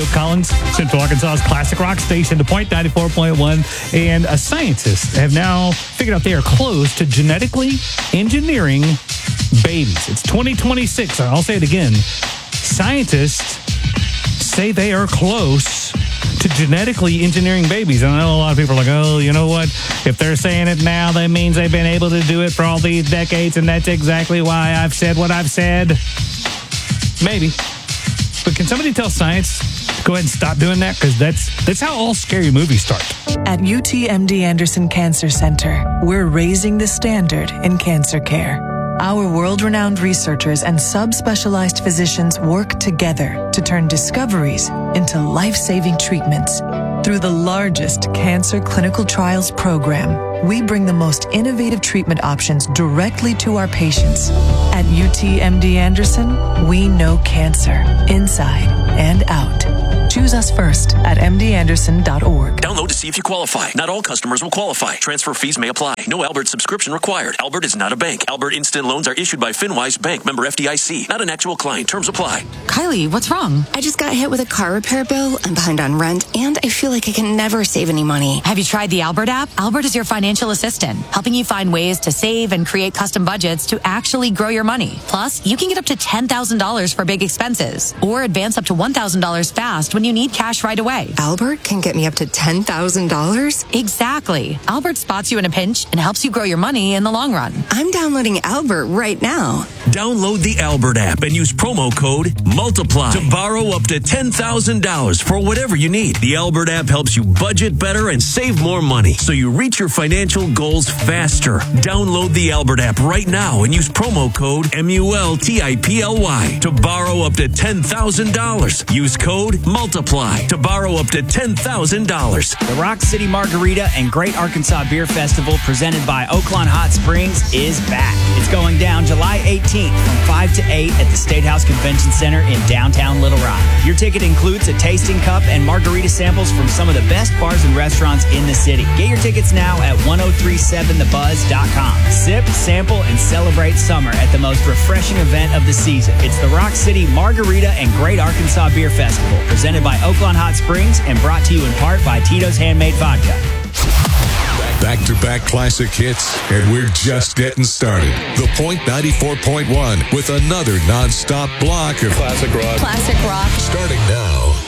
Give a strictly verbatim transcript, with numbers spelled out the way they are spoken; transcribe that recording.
Phil Collins, Central Arkansas's classic rock station, The Point ninety-four point one. And uh, scientists have now figured out they are close to genetically engineering babies. It's twenty twenty-six. I'll say it again. Scientists say they are close to genetically engineering babies. And I know a lot of people are like, oh, you know what? If they're saying it now, that means they've been able to do it for all these decades, and that's exactly why I've said what I've said. Maybe. But can somebody tell science to go ahead and stop doing that? Because that's, that's how all scary movies start. At U T M D Anderson Cancer Center, we're raising the standard in cancer care. Our world-renowned researchers and subspecialized physicians work together to turn discoveries into life-saving treatments. Through the largest cancer clinical trials program, we bring the most innovative treatment options directly to our patients. At U T M D Anderson, we know cancer inside and out. Choose us first at m d anderson dot org. Download to see if you qualify. Not all customers will qualify. Transfer fees may apply. No Albert subscription required. Albert is not a bank. Albert Instant Loans are issued by FinWise Bank, member F D I C. Not an actual client. Terms apply. Kylie, what's wrong? I just got hit with a car repair bill. I'm behind on rent, and I feel like I can never save any money. Have you tried the Albert app? Albert is your financial assistant, helping you find ways to save and create custom budgets to actually grow your money. Plus, you can get up to ten thousand dollars for big expenses, or advance up to one thousand dollars fast when you need cash right away. Albert can get me up to ten thousand dollars? Exactly. Albert spots you in a pinch and helps you grow your money in the long run. I'm downloading Albert right now. Download the Albert app and use promo code MULTIPLY to borrow up to ten thousand dollars for whatever you need. The Albert app helps you budget better and save more money so you reach your financial goals faster. Download the Albert app right now and use promo code M U L T I P L Y to borrow up to ten thousand dollars. Use code MULTIPLY to borrow up to ten thousand dollars. The Rock City Margarita and Great Arkansas Beer Festival presented by Oaklawn Hot Springs is back. It's going down July eighteenth from five to eight at the State House Convention Center in downtown Little Rock. Your ticket includes a tasting cup and margarita samples from some of the best bars and restaurants in the city. Get your tickets now at ten thirty-seven the buzz dot com. Sip, sample, and celebrate summer at the most refreshing event of the season. It's the Rock City Margarita and Great Arkansas Beer Festival, presented by Oaklawn Hot Springs and brought to you in part by Tito's Handmade Vodka. Back-to-back classic hits, and we're just getting started. The Point ninety-four point one with another non-stop block of classic rock. Classic rock. Starting now.